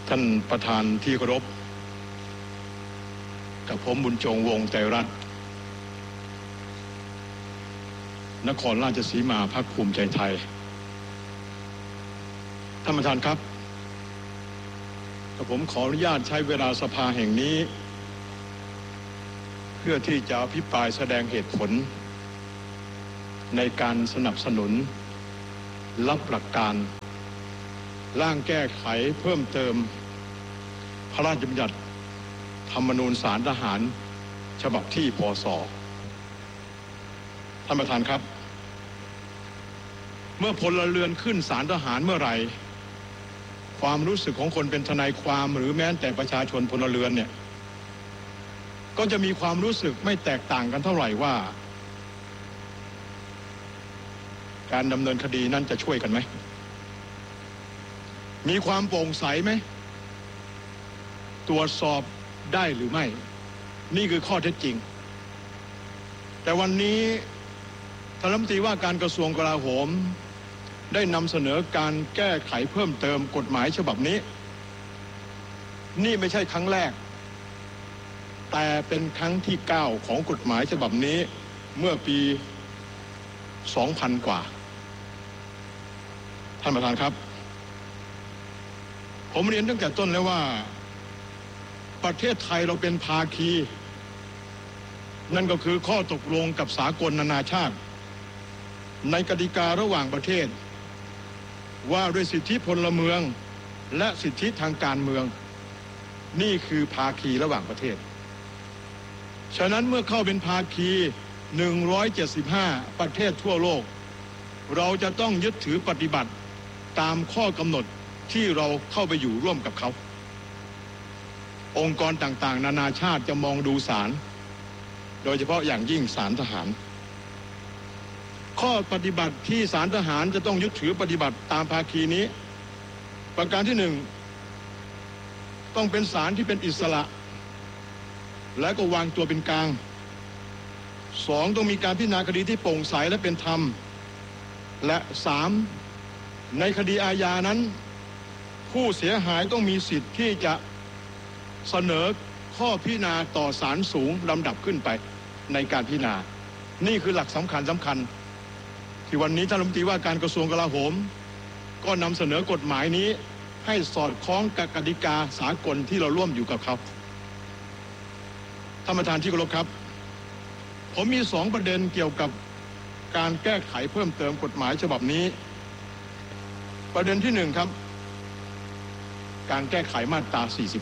ท่านประธานที่เคารพกับผมบุญจงวงศ์ไตรรัตน์นครราชสีมาพรรคภูมิใจไทยท่านประธานครับกับผมขออนุญาตใช้เวลาสภาแห่งนี้เพื่อที่จะอภิปรายแสดงเหตุผลในการสนับสนุนรับหลักการร่างแก้ไขเพิ่มเติมพระราชบัญญัติธรรมนูญศาลทหารฉบับที่พ.ศ.ท่านประธานครับเมื่อพลเรือนขึ้นศาลทหารเมื่อไหร่ความรู้สึกของคนเป็นทนายความหรือแม้แต่ประชาชนพลเรือนเนี่ยก็จะมีความรู้สึกไม่แตกต่างกันเท่าไหร่ว่าการดำเนินคดีนั้นจะช่วยกันไหมมีความโปร่งใสไหมตรวจสอบได้หรือไม่นี่คือข้อเท็จจริงแต่วันนี้ท่านรัฐมนตรีว่าการกระทรวงกลาโหมได้นำเสนอการแก้ไขเพิ่มเติมกฎหมายฉบับนี้นี่ไม่ใช่ครั้งแรกแต่เป็นครั้งที่9ของกฎหมายฉบับนี้เมื่อปี 2000 กว่าท่านประธานครับผมเรียนตั้งแต่ต้นแล้วว่าประเทศไทยเราเป็นภาคีนั่นก็คือข้อตกลงกับสากลนานาชาติในกติการะหว่างประเทศว่าด้วยสิทธิพลเมืองและสิทธิทางการเมืองนี่คือภาคีระหว่างประเทศฉะนั้นเมื่อเข้าเป็นภาคี175ประเทศทั่วโลกเราจะต้องยึดถือปฏิบัติตามข้อกำหนดที่เราเข้าไปอยู่ร่วมกับเขาองค์กรต่างๆนานาชาติจะมองดูศาลโดยเฉพาะอย่างยิ่งศาลทหารข้อปฏิบัติที่ศาลทหารจะต้องยึดถือปฏิบัติตามภาคีนี้ประการที่1ต้องเป็นศาลที่เป็นอิสระและก็วางตัวเป็นกลาง2ต้องมีการพิจารณาคดีที่โปร่งใสและเป็นธรรมและ3ในคดีอาญานั้นผู้เสียหายต้องมีสิทธิ์ที่จะเสนอข้อพิจารณาต่อศาลสูงลำดับขึ้นไปในการพิจารณานี่คือหลักสำคัญที่วันนี้ท่านรัฐมนตรีว่าการกระทรวงกลาโหมก็นำเสนอกฎหมายนี้ให้สอดคล้องกับกติกาสากลที่เราร่วมอยู่กับเขาท่านประธานที่เคารพครับผมมี2ประเด็นเกี่ยวกับการแก้ไขเพิ่มเติมกฎหมายฉบับนี้ประเด็นที่1ครับการแก้ไขมาตรา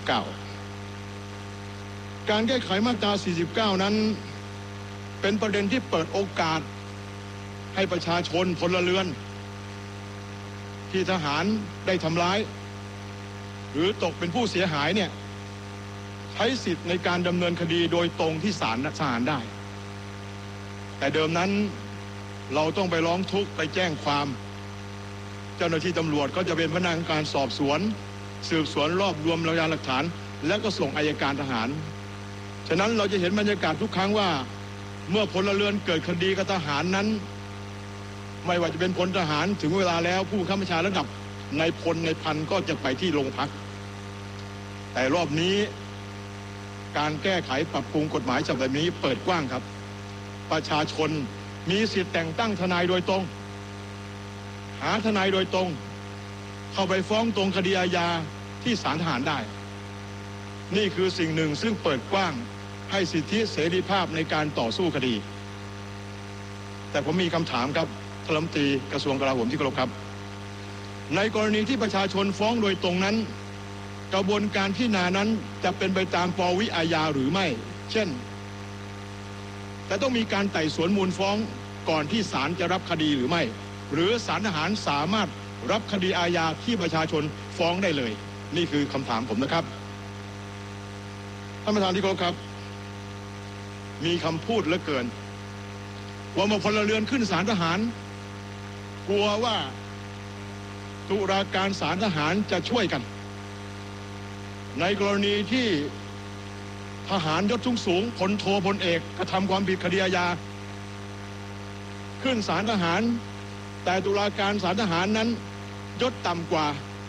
49การแก้ไขมาตรา49นั้นเป็นประเด็นที่เปิดโอกาสให้ประชาชนพลเรือนที่ทหารได้ทำร้ายหรือตกเป็นผู้เสียหายเนี่ยใช้สิทธิ์ในการดำเนินคดีโดยตรงที่ศาลทหารได้แต่เดิมนั้นเราต้องไปร้องทุกข์ไปแจ้งความเจ้าหน้าที่ตำรวจก็จะเป็นพนักงานการสอบสวนสืบสวนรวบรวมพยานหลักฐานแล้วก็ส่งอัยการทหารฉะนั้นเราจะเห็นบรรยากาศทุกครั้งว่าเมื่อพลเรือนเกิดคดีกับทหารนั้นไม่ว่าจะเป็นพลทหารถึงเวลาแล้วผู้บังคับบัญชาระดับนายพลนายพันก็จะไปที่โรงพักแต่รอบนี้การแก้ไขปรับปรุงกฎหมายฉบับนี้เปิดกว้างครับประชาชนมีสิทธิ์แต่งตั้งทนายโดยตรงหาทนายโดยตรงเข้าไปฟ้องตรงคดีอาญาที่ศาลทหารได้นี่คือสิ่งหนึ่งซึ่งเปิดกว้างให้สิทธิเสรีภาพในการต่อสู้คดีแต่ผมมีคำถามครับท่านรัฐมนตรีกระทรวงกลาโหมที่เคารพครับในกรณีที่ประชาชนฟ้องโดยตรงนั้นกระบวนการพิจารณานั้นจะเป็นไปตามปวิอาญาหรือไม่เช่นแต่ต้องมีการไต่สวนมูลฟ้องก่อนที่ศาลจะรับคดีหรือไม่หรือศาลทหารสามารถรับคดีอาญาที่ประชาชนฟ้องได้เลยนี่คือคำถามผมนะครับท่านประธานที่เคารพครับมีคำพูดเหลือเกินว่าเมื่อพลเรือนขึ้นศาลทหารกลัวว่าตุลาการศาลทหารจะช่วยกันในกรณีที่ทหารยศสูงพลโทพลเอกกระทำความผิดคดีอาญาขึ้นศาลทหารแต่ตุลาการศาลทหารนั้นยศต่ำกว่า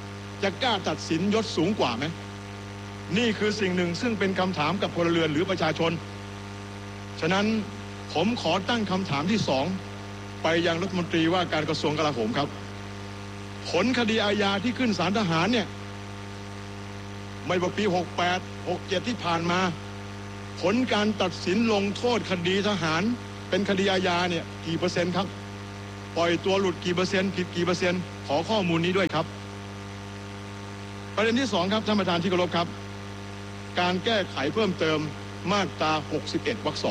จะกล้าตัดสินยศสูงกว่าไหมนี่คือสิ่งหนึ่งซึ่งเป็นคำถามกับพลเรือนหรือประชาชนฉะนั้นผมขอตั้งคำถามที่สองไปยังรัฐมนตรีว่าการกระทรวงกลาโหมครับผลคดีอาญาที่ขึ้นศาลทหารเนี่ยไม่ว่าปี68 67ที่ผ่านมาผลการตัดสินลงโทษคดีทหารเป็นคดีอาญาเนี่ยกี่เปอร์เซ็นต์ครับปล่อยตัวหลุดกี่เปอร์เซ็นต์ผิดกี่เปอร์เซ็นต์ขอข้อมูลนี้ด้วยครับประเด็นที่สองครับท่านประธานที่เคารพครับการแก้ไขเพิ่มเติมมาตรา61 วรรค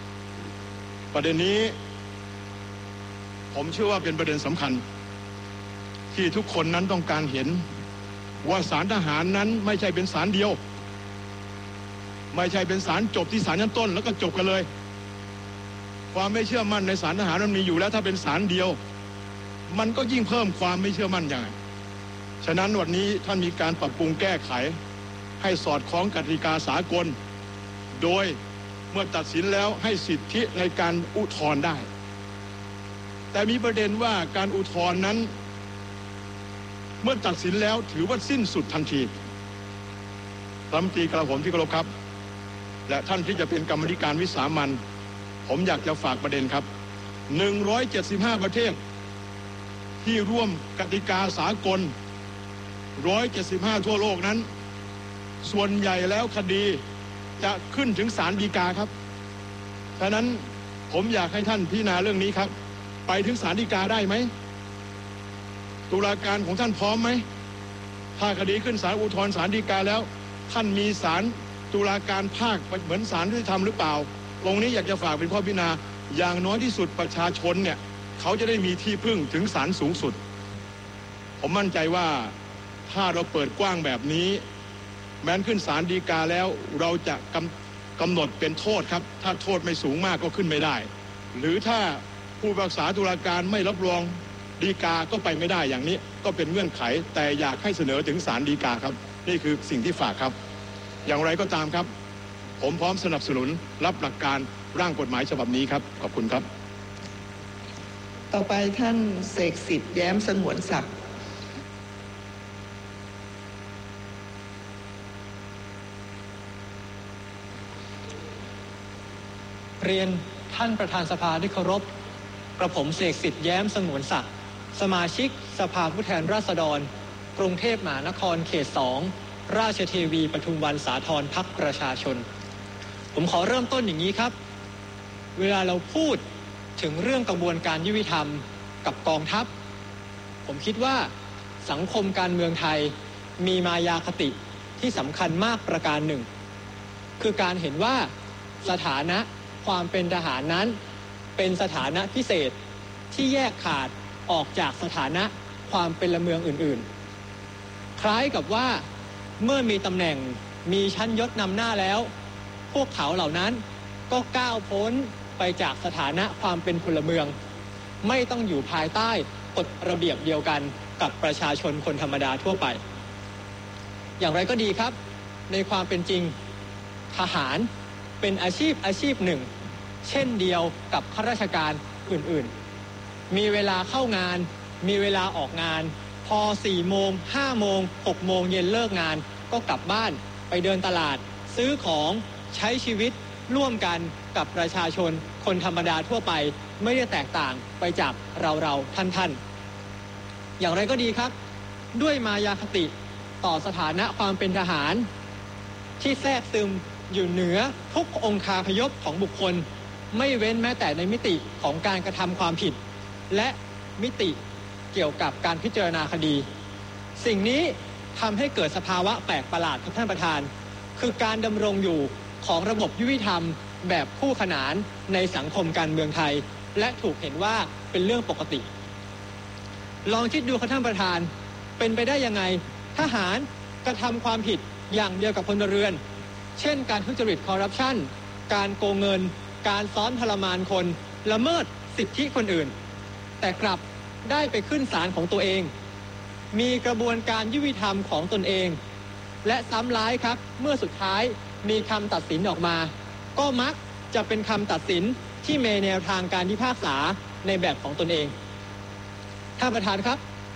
2ประเด็นนี้ผมเชื่อว่าเป็นประเด็นสำคัญที่ทุกคนนั้นต้องการเห็นว่าศาลทหารนั้นไม่ใช่เป็นศาลเดียวไม่ใช่เป็นศาลจบที่ศาลชั้นต้นแล้วก็จบกันเลยความไม่เชื่อมั่นในศาลทหารมันมีอยู่แล้วถ้าเป็นศาลเดียวมันก็ยิ่งเพิ่มความไม่เชื่อมั่นอย่างไรฉะนั้นวันนี้ท่านมีการปรับปรุงแก้ไขให้สอดคล้องกติกาสากลโดยเมื่อตัดสินแล้วให้สิทธิในการอุทธรณ์ได้แต่มีประเด็นว่าการอุทธรณ์นั้นเมื่อตัดสินแล้วถือว่าสิ้นสุดทันทีรัฐมนตรีกลาโหมที่เคารพครับและท่านที่จะเป็นกรรมธิการวิสามัญผมอยากจะฝากประเด็นครับ175ประเทศที่ร่วมกติกาสากล175ทั่วโลกนั้นส่วนใหญ่แล้วคดีจะขึ้นถึงศาลฎีกาครับฉะนั้นผมอยากให้ท่านพิจารณาเรื่องนี้ครับไปถึงศาลฎีกาได้ไหมตุลาการของท่านพร้อมไหมถ้าคดีขึ้นศาลอุทธรณ์ศาลฎีกาแล้วท่านมีศาลตุลาการภาคเหมือนศาลยุติธรรมหรือเปล่าตรงนี้อยากจะฝากเป็นข้อพิจารณาอย่างน้อยที่สุดประชาชนเนี่ยเขาจะได้มีที่พึ่งถึงศาลสูงสุดผมมั่นใจว่าถ้าเราเปิดกว้างแบบนี้แม้นขึ้นศาลฎีกาแล้วเราจะกำหนดเป็นโทษครับถ้าโทษไม่สูงมากก็ขึ้นไม่ได้หรือถ้าผู้พิพากษาตุลาการไม่รับรองฎีกาก็ไปไม่ได้อย่างนี้ก็เป็นเงื่อนไขแต่อยากให้เสนอถึงศาลฎีกาครับนี่คือสิ่งที่ฝากครับอย่างไรก็ตามครับผมพร้อมสนับสนุนรับหลักการร่างกฎหมายฉบับนี้ครับขอบคุณครับต่อไปท่านเสกสิทธิ์แย้มสงวนศักดิ์เรียนท่านประธานสภาที่เคารพกระผมเสกสิทธิ์แย้มสงวนศักดิ์สมาชิกสภาผู้แทนราษฎรกรุงเทพมหานครเขต 2ราชเทวีปทุมวันสาธรพรรคประชาชนผมขอเริ่มต้นอย่างนี้ครับเวลาเราพูดถึงเรื่องกระบวนการยุติธรรมกับกองทัพผมคิดว่าสังคมการเมืองไทยมีมายาคติที่สำคัญมากประการหนึ่งคือการเห็นว่าสถานะความเป็นทหารนั้นเป็นสถานะพิเศษที่แยกขาดออกจากสถานะความเป็นพลเมืองอื่นๆคล้ายกับว่าเมื่อมีตำแหน่งมีชั้นยศนำหน้าแล้วพวกเขาเหล่านั้นก็ก้าวพ้นไปจากสถานะความเป็นพลเมืองไม่ต้องอยู่ภายใต้กฎระเบียบเดียวกันกับประชาชนคนธรรมดาทั่วไปอย่างไรก็ดีครับในความเป็นจริงทหารเป็นอาชีพหนึ่งเช่นเดียวกับข้าราชการอื่นๆมีเวลาเข้างานมีเวลาออกงานพอ4 โมง 5 โมง 6 โมงเย็นเลิกงานก็กลับบ้านไปเดินตลาดซื้อของใช้ชีวิตร่วมกันกับประชาชนคนธรรมดาทั่วไปไม่ได้แตกต่างไปจากเราท่านอย่างไรก็ดีครับด้วยมายาคติต่อสถานะความเป็นทหารที่แทรกซึมอยู่เหนือทุกองคาพยพของบุคคลไม่เว้นแม้แต่ในมิติของการกระทำความผิดและมิติเกี่ยวกับการพิจารณาคดีสิ่งนี้ทำให้เกิดสภาวะแปลกประหลาดครับท่านประธานคือการดำรงอยู่ของระบบยุติธรรมแบบคู่ขนานในสังคมการเมืองไทยและถูกเห็นว่าเป็นเรื่องปกติลองคิดดูครับท่านประธานเป็นไปได้ยังไงทหารกระทำความผิดอย่างเดียวกับพลเรือนเช่นการทุจริตคอร์รัปชันการโกงเงินการซ้อนทรมานคนละเมิดสิทธิคนอื่นแต่กลับได้ไปขึ้นศาลของตัวเองมีกระบวนการยุติธรรมของตนเองและซ้ำร้ายครับเมื่อสุดท้ายมีคำตัดสินออกมาก็มักจะเป็นคำตัดสินที่มีแนวทางการพิพากษาในแบบของตนเองท่านประธานครับ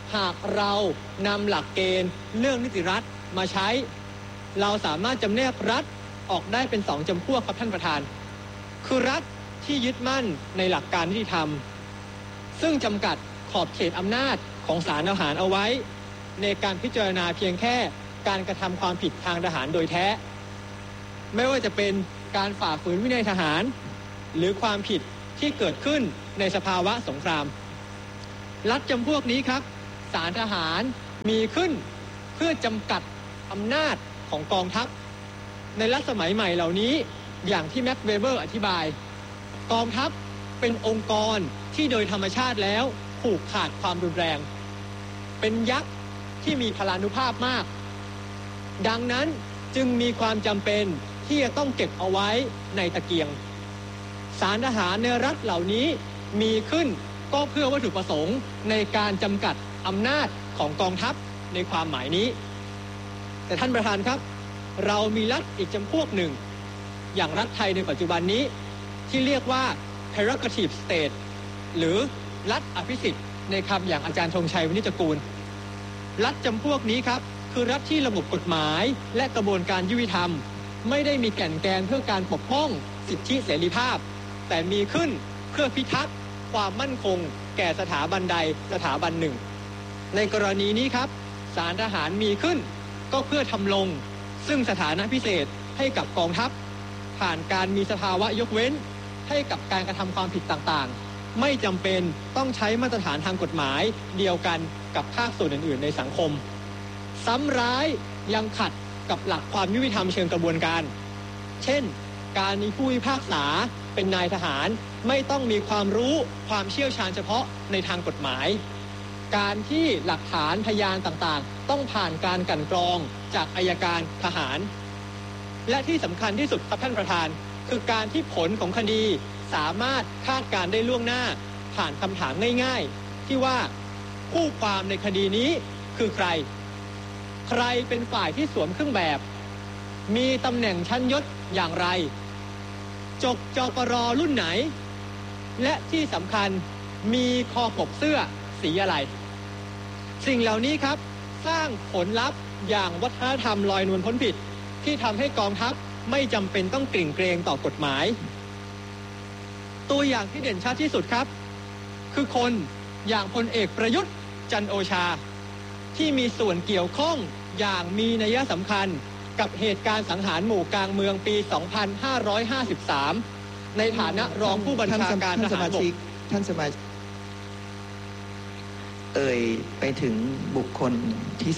หากเรานำหลักเกณฑ์เรื่องนิติรัฐมาใช้เราสามารถจำแนกรัฐออกได้เป็น2จำพวกครับท่านประธานคือรัฐที่ยึดมั่นในหลักการนิติธรรมซึ่งจำกัดขอบเขตอำนาจของศาลทหารเอาไว้ในการพิจารณาเพียงแค่การกระทำความผิดทางทหารโดยแท้ไม่ว่าจะเป็นการฝ่าฝืนวินัยทหารหรือความผิดที่เกิดขึ้นในสภาวะสงครามรัฐจำพวกนี้ครับศาลทหารมีขึ้นเพื่อจำกัดอำนาจของกองทัพในรัชสมัยใหม่เหล่านี้อย่างที่แม็กเวเบอร์อธิบายกองทัพเป็นองค์กรที่โดยธรรมชาติแล้วผูกขาดความรุนแรงเป็นยักษ์ที่มีพลานุภาพมากดังนั้นจึงมีความจำเป็นที่จะต้องเก็บเอาไว้ในตะเกียงศาลทหารในรัฐเหล่านี้มีขึ้นก็เพื่อวัตถุประสงค์ในการจำกัดอำนาจของกองทัพในความหมายนี้แต่ท่านประธานครับเรามีรัฐอีกจำพวกหนึ่งอย่างรัฐไทยในปัจจุบันนี้ที่เรียกว่า prerogative state หรือรัฐอภิสิทธิ์ในคำอย่างอาจารย์ธงชัย วินิจกูลรัฐจำพวกนี้ครับคือรัฐที่ระบบกฎหมายและกระบวนการยุติธรรมไม่ได้มีแก่นแกนเพื่อการปกป้องสิทธิเสรีภาพแต่มีขึ้นเพื่อพิทักษ์ความมั่นคงแก่สถาบันใดสถาบันหนึ่งในกรณีนี้ครับศาลทหารมีขึ้นก็เพื่อทำลงซึ่งสถานะพิเศษให้กับกองทัพผ่านการมีสภาวะยกเว้นให้กับการกระทำความผิดต่างๆไม่จำเป็นต้องใช้มาตรฐานทางกฎหมายเดียวกันกับภาคส่วนอื่นๆในสังคมซ้ำร้ายยังขัดกับหลักความยุติธรรมเชิงกระบวนการเช่นการมีผู้พิพากษาเป็นนายทหารไม่ต้องมีความรู้ความเชี่ยวชาญเฉพาะในทางกฎหมายการที่หลักฐานพยานต่างๆต้องผ่านการกลั่นกรองจากอัยการทหารและที่สำคัญที่สุดครับท่านประธานคือการที่ผลของคดีสามารถคาดการณ์ได้ล่วงหน้าผ่านคำถามง่ายๆที่ว่าผู้ความในคดีนี้คือใครเป็นฝ่ายที่สวมเครื่องแบบมีตำแหน่งชั้นยศอย่างไรจบจปร.รุ่นไหนและที่สำคัญมีคอปกเสื้อสีอะไรสิ่งเหล่านี้ครับสร้างผลลัพธ์อย่างวัฒนธรรมลอยนวลพ้นผิดที่ทำให้กองทัพไม่จำเป็นต้องกริ่งเกรงต่อกฎหมายตัวอย่างที่เด่นชัดที่สุดครับคือคนอย่างพลเอกประยุทธ์จันทร์โอชาที่มีส่วนเกี่ยวข้องอย่างมีนัยสำคัญกับเหตุการณ์สังหารหมู่กลางเมืองปี 2553 ในฐานะรองผู้บัญชาการทหารบกท่านสมาชิกไปถึงบุคคลที่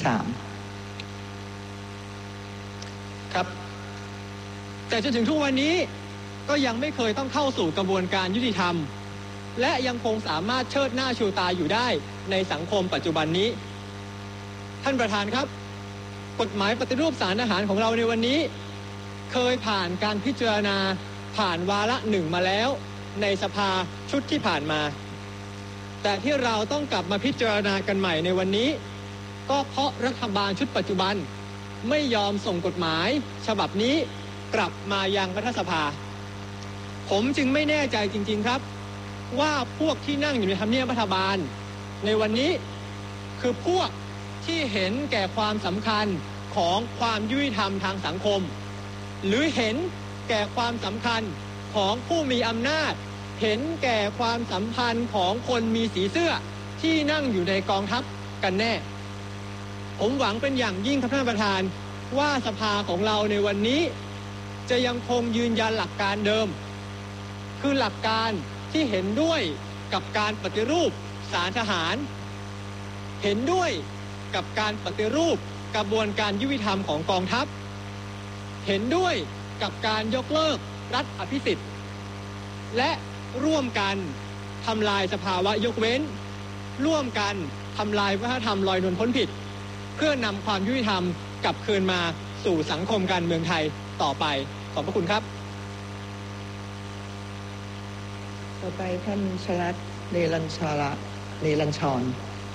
3 ครับแต่จนถึงทุกวันนี้ก็ยังไม่เคยต้องเข้าสู่กระบวนการยุติธรรมและยังคงสามารถเชิดหน้าชูตาอยู่ได้ในสังคมปัจจุบันนี้ท่านประธานครับกฎหมายปฏิรูปศาลทหารของเราในวันนี้เคยผ่านการพิจารณาผ่านวาระหนึ่งมาแล้วในสภาชุดที่ผ่านมาแต่ที่เราต้องกลับมาพิจารณากันใหม่ในวันนี้ก็เพราะรัฐบาลชุดปัจจุบันไม่ยอมส่งกฎหมายฉบับนี้กลับมายังรัฐสภาผมจึงไม่แน่ใจจริงๆครับว่าพวกที่นั่งอยู่ในทำเนียบรัฐบาลในวันนี้คือพวกที่เห็นแก่ความสำคัญของความยุติธรรมทางสังคมหรือเห็นแก่ความสำคัญของผู้มีอำนาจเห็นแก่ความสัมพันธ์ของคนมีสีเสื้อที่นั่งอยู่ในกองทัพกันแน่ผมหวังเป็นอย่างยิ่งครับท่านประธานว่าสภาของเราในวันนี้จะยังคงยืนยันหลักการเดิมคือหลักการที่เห็นด้วยกับการปฏิรูปศาลทหารเห็นด้วยกับการปฏิรูปกระบวนการยุติธรรมของกองทัพเห็นด้วยกับการยกเลิกรัฐอภิสิทธิ์และร่วมกันทำลายสภาวะยกเว้นร่วมกันทำลายวัฒนธรรมลอยนวลพ้นผิดเพื่อนำความยุติธรรมกลับคืนมาสู่สังคมการเมืองไทยต่อไปขอบพระคุณครับต่อไปท่านชลัดเนรัญชร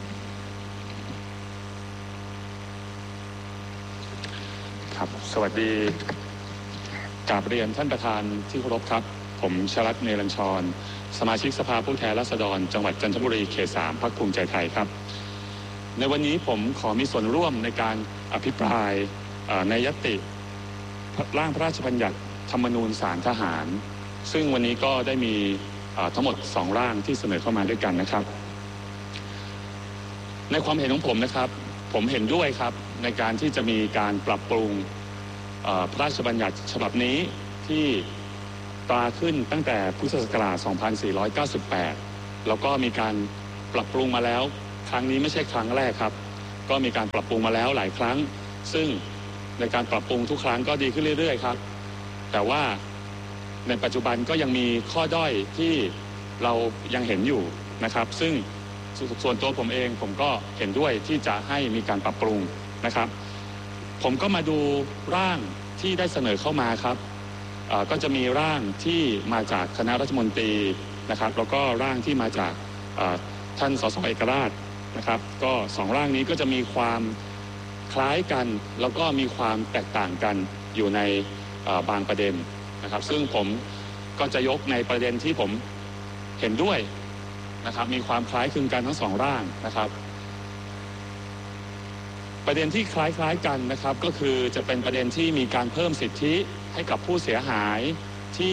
ครับสวัสดีกราบเรียนท่านประธานที่เคารพครับผมชลัดเนรัญชรสมาชิกสภาผู้แทนราษฎรจังหวัดจันทบุรีเขต 3 พรรคภูมิใจไทยครับในวันนี้ผมขอมีส่วนร่วมในการอภิปรายในญัตติร่างพระราชบัญญัติธรรมนูญศาลทหารซึ่งวันนี้ก็ได้มีทั้งหมด2ร่างที่เสนอเข้ามาด้วยกันนะครับในความเห็นของผมนะครับผมเห็นด้วยครับในการที่จะมีการปรับปรุงพระราชบัญญัติฉบับนี้ที่ตราขึ้นตั้งแต่พุทธศักราช 2498 แล้วก็มีการปรับปรุงมาแล้วครั้งนี้ไม่ใช่ครั้งแรกครับก็มีการปรับปรุงมาแล้วหลายครั้งซึ่งในการปรับปรุงทุกครั้งก็ดีขึ้นเรื่อยๆครับแต่ว่าในปัจจุบันก็ยังมีข้อด้อยที่เรายังเห็นอยู่นะครับซึ่งส่วนตัวผมเองผมก็เห็นด้วยที่จะให้มีการปรับปรุงนะครับผมก็มาดูร่างที่ได้เสนอเข้ามาครับก็จะมีร่างที่มาจากคณะรัฐมนตรีนะครับแล้วก็ร่างที่มาจากท่านสสเอกราชนะครับก็2ร่างนี้ก็จะมีความคล้ายกันแล้วก็มีความแตกต่างกันอยู่ในบางประเด็นนะครับซึ่งผมก็จะยกในประเด็นที่ผมเห็นด้วยนะครับมีความคล้ายคลึงกันทั้ง2ร่างนะครับประเด็นที่คล้ายกันนะครับก็คือจะเป็นประเด็นที่มีการเพิ่มสิทธิให้กับผู้เสียหายที่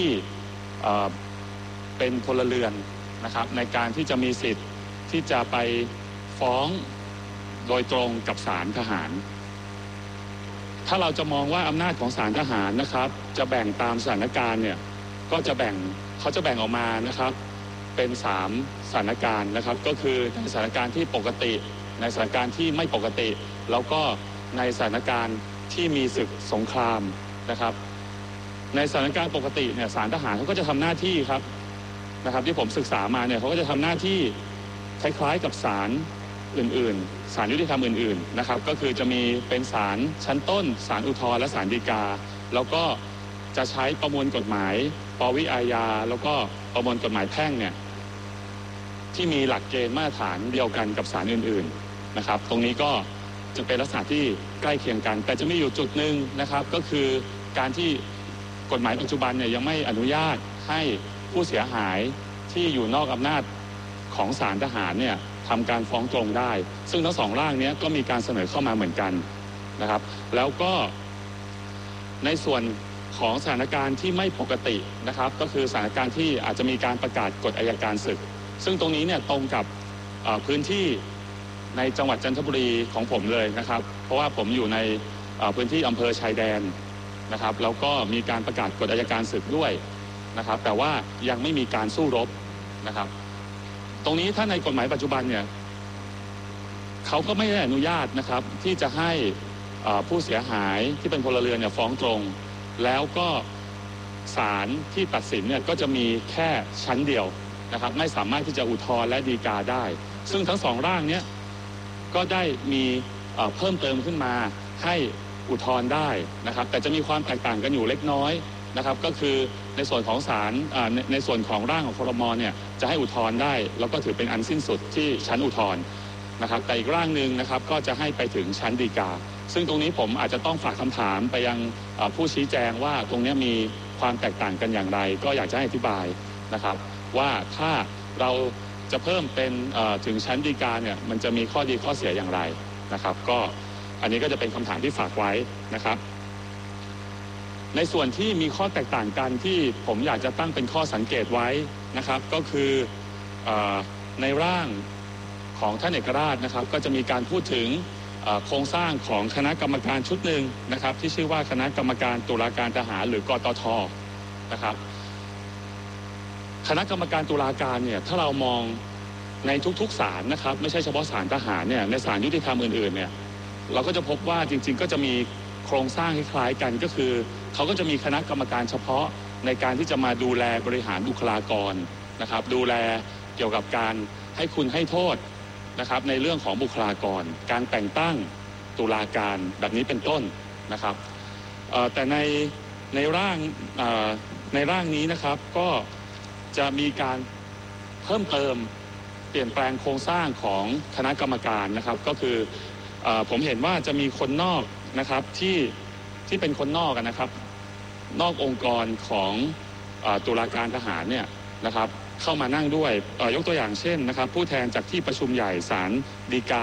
เป็นพลเรือนนะครับในการที่จะมีสิทธิ์ที่จะไปฟ้องโดยตรงกับศาลทหารถ้าเราจะมองว่าอำนาจของศาลทหารนะครับจะแบ่งตามสถานการณ์เนี่ยก็จะเขาจะแบ่งออกมานะครับเป็น3สถานการณ์นะครับก็คือในสถานการณ์ที่ปกติในสถานการณ์ที่ไม่ปกติแล้วก็ในสถานการณ์ที่มีศึกสงครามนะครับในสถานการณ์ปกติเนี่ยศาลทหารเขาก็จะทำหน้าที่ครับนะครับที่ผมศึกษามาเนี่ยเขาก็จะทำหน้าที่คล้ายๆกับศาลอื่นๆศาลยุติธรรมอื่นๆนะครับก็คือจะมีเป็นศาลชั้นต้นศาลอุทธรณ์และศาลฎีกาแล้วก็จะใช้ประมวลกฎหมายปวิอาญาแล้วก็ประมวลกฎหมายแพ่งเนี่ยที่มีหลักเกณฑ์มาตรฐานเดียวกันกับศาลอื่นๆนะครับตรงนี้ก็จะเป็นลักษณะที่ใกล้เคียงกันแต่จะมีอยู่จุดหนึ่งนะครับก็คือการที่กฎหมายปัจจุบันเนี่ยยังไม่อนุญาตให้ผู้เสียหายที่อยู่นอกอำนาจของศาลทหารเนี่ยทำการฟ้องตรงได้ซึ่งทั้ง2ร่างนี้ก็มีการเสนอเข้ามาเหมือนกันนะครับแล้วก็ในส่วนของสถานการณ์ที่ไม่ปกตินะครับก็คือสถานการณ์ที่อาจจะมีการประกาศกฎอัยการศึกซึ่งตรงนี้เนี่ยตรงกับพื้นที่ในจังหวัดจันทบุรีของผมเลยนะครับเพราะว่าผมอยู่ในพื้นที่อำเภอชายแดนนะครับแล้วก็มีการประกาศกฎอัยการศึกด้วยนะครับแต่ว่ายังไม่มีการสู้รบนะครับตรงนี้ถ้าในกฎหมายปัจจุบันเนี่ยเขาก็ไม่ได้อนุญาตนะครับที่จะให้ผู้เสียหายที่เป็นพลเรือนเนี่ยฟ้องตรงแล้วก็ศาลที่ตัดสินเนี่ยก็จะมีแค่ชั้นเดียวนะครับไม่สามารถที่จะอุทธรณ์และฎีกาได้ซึ่งทั้ง2ร่างนี้ก็ได้มีเพิ่มเติมขึ้นมาให้อุทธรณ์ได้นะครับแต่จะมีความแตกต่างกันอยู่เล็กน้อยนะครับก็คือในส่วนของศาลในส่วนของร่างของครม.เนี่ยจะให้อุทธรณ์ได้แล้วก็ถือเป็นอันสิ้นสุดที่ชั้นอุทธรณ์นะครับแต่อีกร่างหนึ่งนะครับก็จะให้ไปถึงชั้นฎีกาซึ่งตรงนี้ผมอาจจะต้องฝากคำถามไปยังผู้ชี้แจงว่าตรงนี้มีความแตกต่างกันอย่างไรก็อยากจะให้อธิบายนะครับว่าถ้าเราจะเพิ่มเป็นถึงชั้นฎีกาเนี่ยมันจะมีข้อดีข้อเสียอย่างไรนะครับก็อันนี้ก็จะเป็นคำถามที่ฝากไว้นะครับในส่วนที่มีข้อแตกต่างกันที่ผมอยากจะตั้งเป็นข้อสังเกตไว้นะครับก็คือในร่างของท่านเอกราชนะครับก็จะมีการพูดถึงโครงสร้างของคณะกรรมการชุดหนึ่งนะครับที่ชื่อว่าคณะกรรมการตุลาการทหารหรือกตท.นะครับคณะกรรมการตุลาการเนี่ยถ้าเรามองในทุกๆศาลนะครับไม่ใช่เฉพาะศาลทหารเนี่ยในศาลยุติธรรมอื่นๆเนี่ยเราก็จะพบว่าจริงๆก็จะมีโครงสร้างคล้ายๆกันก็คือเขาก็จะมีคณะกรรมการเฉพาะในการที่จะมาดูแลบริหารบุคลากรนะครับดูแลเกี่ยวกับการให้คุณให้โทษนะครับในเรื่องของบุคลากรการแต่งตั้งตุลาการแบบนี้เป็นต้นนะครับแต่ในร่างนี้นะครับก็จะมีการเพิ่มเติมเปลี่ยนแปลงโครงสร้างของคณะกรรมการนะครับก็คือผมเห็นว่าจะมีคนนอกนะครับที่เป็นคนนอกนะครับนอกองค์กรของตุลาการทหารเนี่ยนะครับเข้ามานั่งด้วยยกตัวอย่างเช่นนะครับผู้แทนจากที่ประชุมใหญ่ศาลฎีกา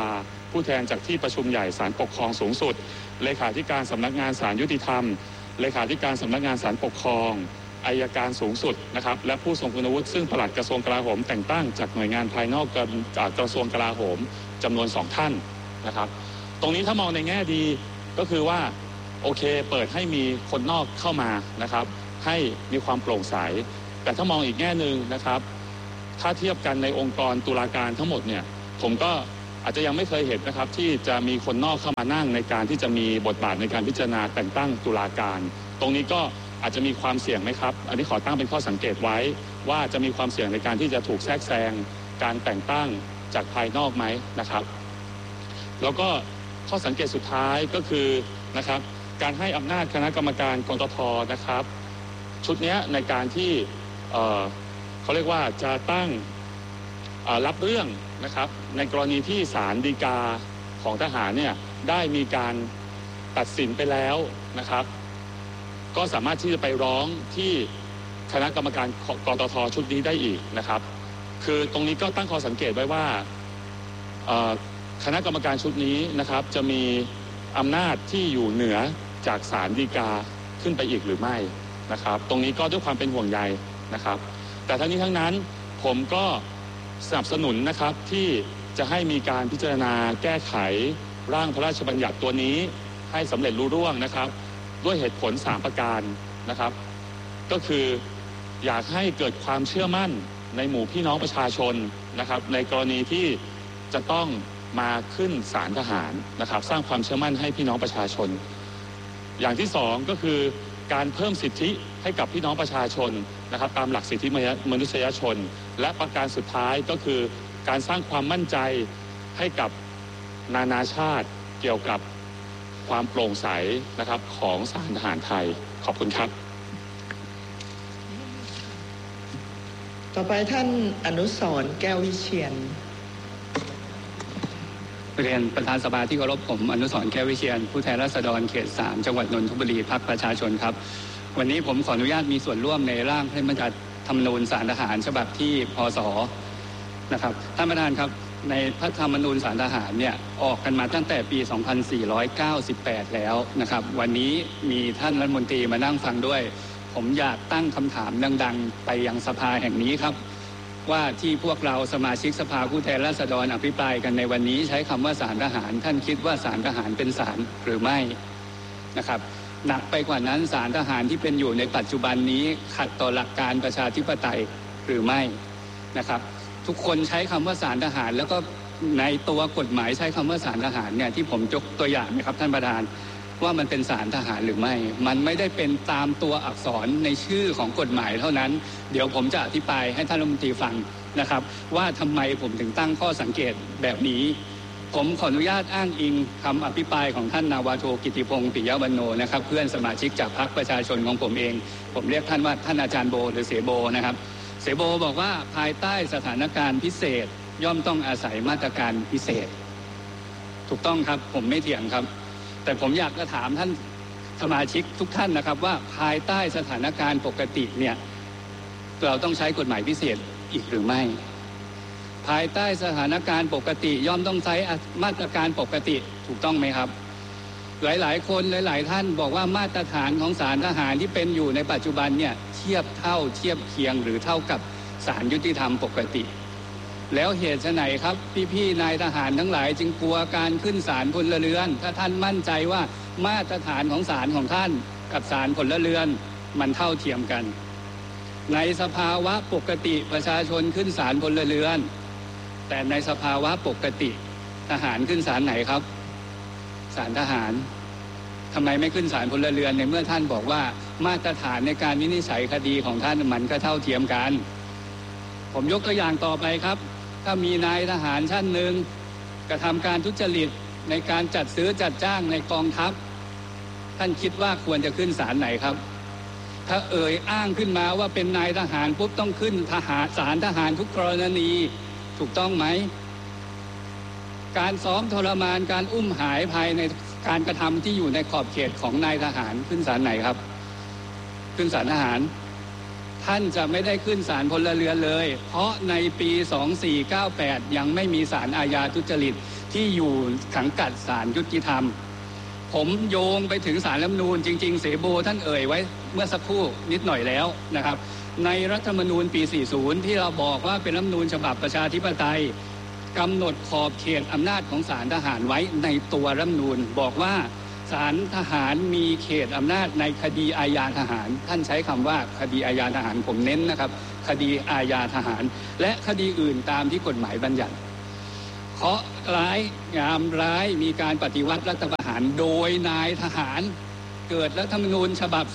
ผู้แทนจากที่ประชุมใหญ่ศาลปกครองสูงสุดเลขาธิการสำนักงานศาลยุติธรรมเลขาธิการสำนักงานศาลปกครองอัยการสูงสุดนะครับและผู้ทรงคุณวุฒิซึ่งปลัดกระทรวงกลาโหมแต่งตั้งจากหน่วยงานภายนอกจากกระทรวงกลาโหมจำนวน2ท่านนะครับตรงนี้ถ้ามองในแง่ดีก็คือว่าโอเคเปิดให้มีคนนอกเข้ามานะครับให้มีความโปร่งใสแต่ถ้ามองอีกแง่หนึ่งนะครับถ้าเทียบกันในองค์กรตุลาการทั้งหมดเนี่ยผมก็อาจจะยังไม่เคยเห็นนะครับที่จะมีคนนอกเข้ามานั่งในการที่จะมีบทบาทในการพิจารณาแต่งตั้งตุลาการตรงนี้ก็อาจจะมีความเสี่ยงไหมครับอันนี้ขอตั้งเป็นข้อสังเกตไว้ว่าจะมีความเสี่ยงในการที่จะถูกแทรกแซงการแต่งตั้งจากภายนอกไหมนะครับแล้วก็ข้อสังเกตสุดท้ายก็คือนะครับการให้อำนาจคณะกรรมการกตท.นะครับชุดนี้ในการที่เขาเรียกว่าจะตั้งรับเรื่องนะครับในกรณีที่ศาลฎีกาของทหารเนี่ยได้มีการตัดสินไปแล้วนะครับก็สามารถที่จะไปร้องที่คณะกรรมการกตท.ชุดนี้ได้อีกนะครับคือตรงนี้ก็ตั้งข้อสังเกตไว้ว่าคณะกรรมการชุดนี้นะครับจะมีอำนาจที่อยู่เหนือจากศาลฎีกาขึ้นไปอีกหรือไม่นะครับตรงนี้ก็ด้วยความเป็นห่วงใยนะครับแต่ทั้งนี้ทั้งนั้นผมก็สนับสนุนนะครับที่จะให้มีการพิจารณาแก้ไขร่างพระราชบัญญัติตัวนี้ให้สำเร็จรุ่ร่วงนะครับด้วยเหตุผล3ประการนะครับก็คืออยากให้เกิดความเชื่อมั่นในหมู่พี่น้องประชาชนนะครับในกรณีที่จะต้องมาขึ้นศาลทหารนะครับสร้างความเชื่อมั่นให้พี่น้องประชาชนอย่างที่2ก็คือการเพิ่มสิทธิให้กับพี่น้องประชาชนนะครับตามหลักสิทธิมนุษยชนและประการสุดท้ายก็คือการสร้างความมั่นใจให้กับนานาชาติเกี่ยวกับความโปร่งใสนะครับของศาลทหารไทยขอบคุณครับต่อไปท่านอนุสรณ์แก้ววิเชียรเรียนประธานสภาที่เคารพผมอนุสรณ์แก้ววิเชียรผู้แทนราษฎรเขต3จังหวัดนนทบุรีพรรคประชาชนครับวันนี้ผมขออนุญาตมีส่วนร่วมในร่างพระราชบัญญัติธรรมนูญศาลทหารฉบับที่พ.ศ.นะครับท่านประธานครับในพระธรรมนูญศาลทหารเนี่ยออกกันมาตั้งแต่ปี 2498 แล้วนะครับวันนี้มีท่านรัฐมนตรีมานั่งฟังด้วยผมอยากตั้งคำถามดังๆไปยังสภาแห่งนี้ครับว่าที่พวกเราสมาชิกสภาผู้แทนราษฎรอภิปรายกันในวันนี้ใช้คำว่าศาลทหารท่านคิดว่าศาลทหารเป็นศาลหรือไม่นะครับหนักไปกว่านั้นศาลทหารที่เป็นอยู่ในปัจจุบันนี้ขัดต่อหลักการประชาธิปไตยหรือไม่นะครับทุกคนใช้คำว่าศาลทหารแล้วก็ในตัวกฎหมายใช้คำว่าศาลทหารเนี่ยที่ผมยกตัวอย่างนะครับท่านประธานว่ามันเป็นศาลทหารหรือไม่มันไม่ได้เป็นตามตัวอักษรในชื่อของกฎหมายเท่านั้นเดี๋ยวผมจะอธิบายให้ท่านรัฐมนตรีฟังนะครับว่าทำไมผมถึงตั้งข้อสังเกตแบบนี้ผมขออนุญาตอ้างอิงคำอภิปรายของท่านนาวาโทกิติพงศ์ปิยวรรณโนนะครับเพื่อนสมาชิกจากพรรคประชาชนของผมเองผมเรียกท่านว่าท่านอาจารย์โบหรือเสโบนะครับเสโบบอกว่าภายใต้สถานการณ์พิเศษย่อมต้องอาศัยมาตรการพิเศษถูกต้องครับผมไม่เถียงครับแต่ผมอยากจะถามท่านสมาชิกทุกท่านนะครับว่าภายใต้สถานการณ์ปกติเนี่ยเราต้องใช้กฎหมายพิเศษอีกหรือไม่ภายใต้สถานการณ์ปกติย่อมต้องใช้มาตรการปกติถูกต้องไหมครับหลายๆคนหลายๆท่านบอกว่ามาตรฐานของศาลทหารที่เป็นอยู่ในปัจจุบันเนี่ยเทียบเท่าเทียบเคียงหรือเท่ากับศาลยุติธรรมปกติแล้วเหตุไฉนครับพี่ๆนายทหารทั้งหลายจึงกลัวการขึ้นศาลพลเรือนถ้าท่านมั่นใจว่ามาตรฐานของศาลของท่านกับศาลพลเรือนมันเท่าเทียมกันในสภาวะปกติประชาชนขึ้นศาลพลเรือนแต่ในสภาวะปกติทหารขึ้นศาลไหนครับศาลทหารทำไมไม่ขึ้นศาลพลเรือนในเมื่อท่านบอกว่ามาตรฐานในการวินิจฉัยคดีของท่านมันก็เท่าเทียมกันผมยกตัวอย่างต่อไปครับถ้ามีนายทหารชั้นหนึ่งกระทำการทุจริตในการจัดซื้อจัดจ้างในกองทัพท่านคิดว่าควรจะขึ้นศาลไหนครับถ้าอ้างขึ้นมาว่าเป็นนายทหารปุ๊บต้องขึ้นศาลทหารทุกกรณีถูกต้องไหมการซ้อมทรมานการอุ้มหายภายในการกระทำที่อยู่ในขอบเขตของนายทหารขึ้นศาลไหนครับขึ้นศาลทหารท่านจะไม่ได้ขึ้นศาลพลเรือนเลยเพราะในปี 2498 ยังไม่มีศาลอาญาทุจริตที่อยู่สังกัดศาลยุติธรรมผมโยงไปถึงศาลรัฐธรรมนูญจริงๆเสโบท่านเอ่ยไว้เมื่อสักครู่นิดหน่อยแล้วนะครับในรัฐธรรมนูญปี 40 ที่เราบอกว่าเป็นรัฐธรรมนูญฉบับประชาธิปไตยกำหนดขอบเขตอำนาจของศาลทหารไว้ในตัวรัฐธรรมนูญบอกว่าศาลทหารมีเขตอำนาจในคดีอาญาทหารท่านใช้คำว่าคดีอาญาทหารผมเน้นนะครับคดีอาญาทหารและคดีอื่นตามที่กฎหมายบัญญัติเคราะห์ร้ายยามร้ายมีการปฏิวัติรัฐประหารโดยนายทหารเกิดรัฐธรรมนูญฉบับ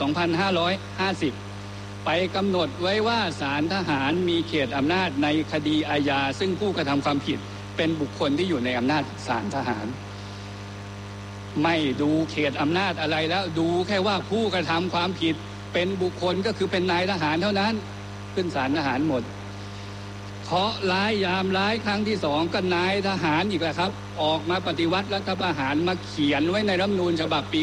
2550 ไปกำหนดไว้ว่าศาลทหารมีเขตอำนาจในคดีอาญาซึ่งผู้กระทำความผิดเป็นบุคคลที่อยู่ในอำนาจศาลทหารไม่ดูเขตอำนาจอะไรแล้วดูแค่ว่าผู้กระทำความผิดเป็นบุคคลก็คือเป็นนายทหารเท่านั้นขึ้นศาลทหารหมดเคราะห์ร้ายยามร้ายครั้งที่2ก็นายทหารอีกแล้วครับออกมาปฏิวัติรัฐประหารมาเขียนไว้ในรัฐธรรมนูญฉบับปี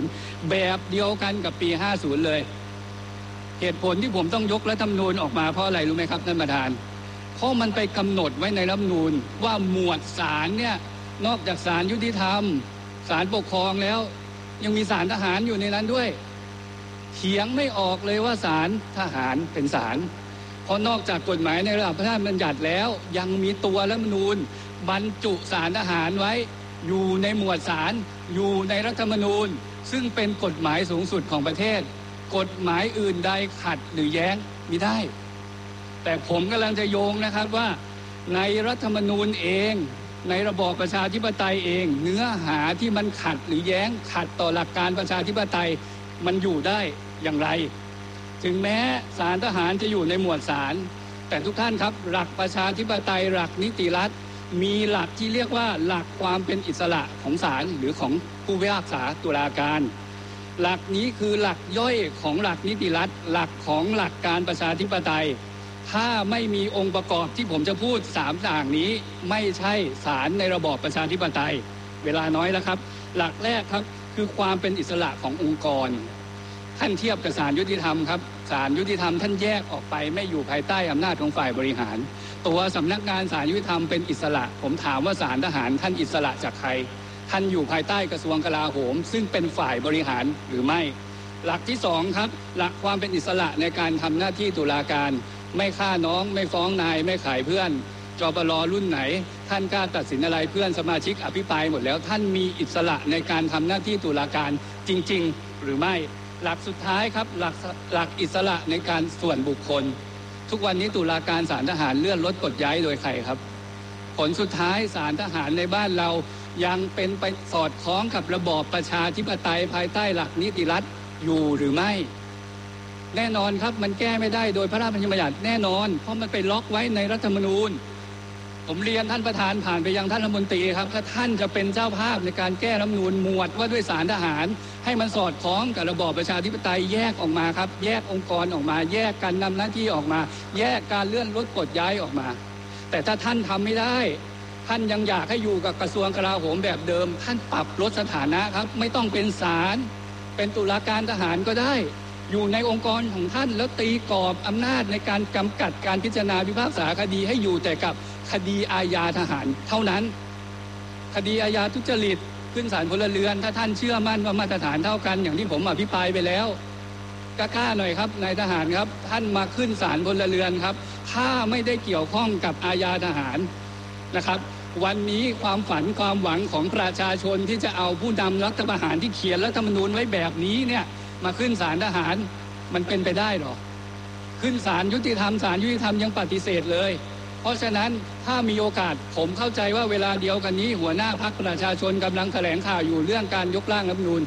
60 แบบเดียวกันกับปี 50 เลยเหตุผลที่ผมต้องยกรัฐธรรมนูญออกมาเพราะอะไรรู้ไหมครับท่านประธานเพราะมันไปกำหนดไว้ในรัฐธรรมนูญว่าหมวดศาลเนี่ยนอกจากศาลยุติธรรมศาลปกครองแล้วยังมีศาลทหารอยู่ในนั้นด้วยเถียงไม่ออกเลยว่าศาลทหารเป็นศาลเพราะนอกจากกฎหมายในระดับพระราชบัญญัติแล้วยังมีตัวรัฐธรรมนูญบรรจุศาลทหารไว้อยู่ในหมวดศาลอยู่ในรัฐธรรมนูญซึ่งเป็นกฎหมายสูงสุดของประเทศกฎหมายอื่นใดขัดหรือแย้งมิได้แต่ผมกำลังจะโยงนะครับว่าในรัฐธรรมนูญเองในระบอบประชาธิปไตยเองเนื้อหาที่มันขัดหรือแย้งขัดต่อหลักการประชาธิปไตยมันอยู่ได้อย่างไรถึงแม้ศาลทหารจะอยู่ในหมวดศาลแต่ทุกท่านครับหลักประชาธิปไตยหลักนิติรัฐมีหลักที่เรียกว่าหลักความเป็นอิสระของศาลหรือของผู้พิพากษาตุลาการหลักนี้คือหลักย่อยของหลักนิติรัฐหลักของหลักการประชาธิปไตยถ้าไม่มีองค์ประกอบที่ผมจะพูด3อย่างนี้ไม่ใช่ศาลในระบอบประชาธิปไตยเวลาน้อยแล้วครับหลักแรกครับคือความเป็นอิสระขององค์กรท่านเทียบกับศาลยุติธรรมครับศาลยุติธรรมท่านแยกออกไปไม่อยู่ภายใต้อำนาจของฝ่ายบริหารตัวสำนักงานศาลยุติธรรมเป็นอิสระผมถามว่าศาลทหารท่านอิสระจากใครท่านอยู่ภายใต้กระทรวงกลาโหมซึ่งเป็นฝ่ายบริหารหรือไม่หลักที่2ครับหลักความเป็นอิสระในการทำหน้าที่ตุลาการไม่ฆ่าน้องไม่ฟ้องนายไม่ขายเพื่อนจปร.รุ่นไหนท่านกล้าตัดสินอะไรเพื่อนสมาชิกอภิปรายหมดแล้วท่านมีอิสระในการทำหน้าที่ตุลาการจริงๆหรือไม่หลักสุดท้ายครับหลักอิสระในการส่วนบุคคลทุกวันนี้ตุลาการศาลทหารเลื่อนลดกดย้ายโดยใครครับผลสุดท้ายศาลทหารในบ้านเรายังเป็นไปสอดคล้องกับระบอบประชาธิปไตยภายใต้หลักนิติรัฐอยู่หรือไม่แน่นอนครับมันแก้ไม่ได้โดยพระราชบัญญัติแน่นอนเพราะมันไปล็อกไว้ในรัฐธรรมนูญผมเรียนท่านประธานผ่านไปยังท่านรัฐมนตรีครับถ้าท่านจะเป็นเจ้าภาพในการแก้รัฐธรรมนูญหมวดว่าด้วยศาลทหารให้มันสอดคล้องกับระบอบประชาธิปไตยแยกออกมาครับแยกองค์กรออกมาแยกการนำหน้าที่ออกมาแยกการเลื่อนลดกดย้ายออกมาแต่ถ้าท่านทำไม่ได้ท่านยังอยากให้อยู่กับกระทรวงกลาโหมแบบเดิมท่านปรับลดสถานะครับไม่ต้องเป็นศาลเป็นตุลาการทหารก็ได้อยู่ในองค์กรของท่านแล้วตีกรอบอำนาจในการกำกับการพิจารณาพิพากษาคดีให้อยู่แต่กับคดีอาญาทหารเท่านั้นคดีอาญาทุจริตขึ้นศาลพลเรือนถ้าท่านเชื่อมั่นว่ามาตรฐานเท่ากันอย่างที่ผมอภิปรายไปแล้วกล้าหน่อยครับนายทหารครับท่านมาขึ้นศาลพลเรือนครับถ้าไม่ได้เกี่ยวข้องกับอาญาทหารนะครับวันนี้ความฝันความหวังของประชาชนที่จะเอาผู้นำรัฐประหารที่เขียนรัฐธรรมนูญไว้แบบนี้เนี่ยมาขึ้นศาลทหารมันเป็นไปได้หรอขึ้นศาลยุติธรรมศาลยุติธรรมยังปฏิเสธเลยเพราะฉะนั้นถ้ามีโอกาสผมเข้าใจว่าเวลาเดียวกันนี้หัวหน้าพรรคประชาชนกำลังแถลงข่าวอยู่เรื่องการยกร่างรัฐธรรมนูญ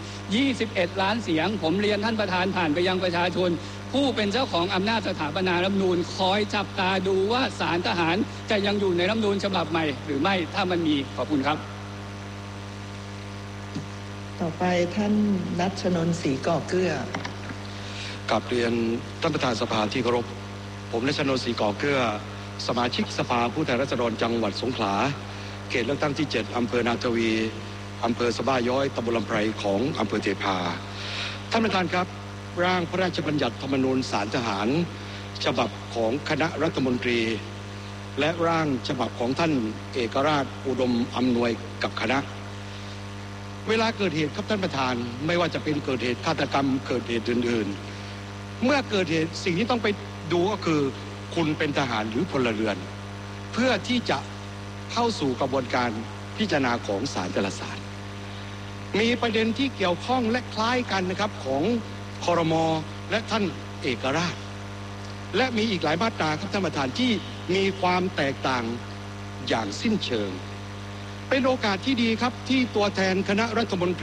21 ล้านเสียงผมเรียนท่านประธานผ่านไปยังประชาชนผู้เป็นเจ้าของอำนาจสถาปนารัฐธรรมนูญคอยจับตาดูว่าศาลทหารจะยังอยู่ในรัฐธรรมนูญฉบับใหม่หรือไม่ถ้ามันมีขอบคุณครับต่อไปท่านณัชนนท์ศรีก่อเกื้อกราบเรียนท่านประธานสภาที่เคารพผมณัชนนท์ศรีก่อเกื้อสมาชิกสภาผู้แทนราษฎรจังหวัดสงขลาเขตเลือกตั้งที่7อำเภอนาทวีอำเภอสะบ้าย้อยตำบลลำไพรของอำเภอเทพาท่านประธานครับร่างพระราชบัญญัติธรรมนูญศาลทหารฉบับของคณะรัฐมนตรีและร่างฉบับของท่านเอกราชอุดมอำนวยกับคณะเวลาเกิดเหตุครับท่านประธานไม่ว่าจะเป็นเกิดเหตุฆาตกรรมเกิดเหตุอื่นๆเมื่อเกิดเหตุสิ่งที่ต้องไปดูก็คือคุณเป็นทหารหรือพลเรือนเพื่อที่จะเข้าสู่กระบวนการพิจารณาของศาลแต่ละศาลมีประเด็นที่เกี่ยวข้องและคล้ายกันนะครับของครม.และท่านเอกราชและมีอีกหลายมาตราครับท่านประธานที่มีความแตกต่างอย่างสิ้นเชิงเป็นโอกาสที่ดีครับที่ตัวแทนคณะรัฐมนตรี